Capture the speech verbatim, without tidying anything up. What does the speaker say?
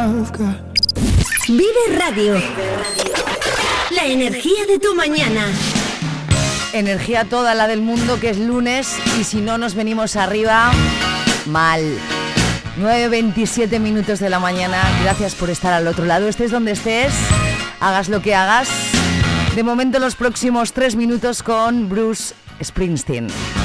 I've got. Vive Radio. La energía de tu mañana. Energía toda la del mundo, que es lunes, y si no nos venimos arriba, mal. nueve veintisiete minutos de la mañana. Gracias por estar al otro lado. Estés donde estés, hagas lo que hagas. De momento los próximos tres minutos con Bruce Springsteen.